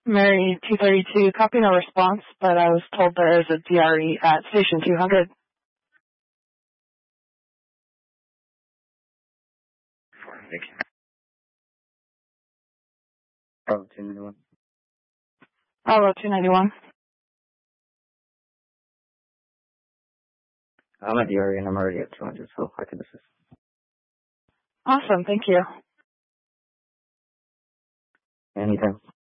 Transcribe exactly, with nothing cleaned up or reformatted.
Mary two thirty-two, copy no response, but I was told there is a D R E at station two hundred. Thank you. Bravo two ninety-one. Bravo two ninety-one. I'm at D R E and I'm already at two hundred, so I can assist. Awesome, thank you. Anytime.